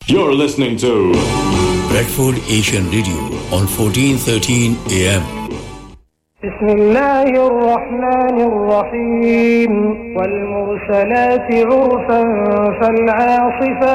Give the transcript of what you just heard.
You're listening to Bradford Asian Radio on 1413 AM. بسم الله الرحمن الرحيم والمرسلات عرفا فالعاصفات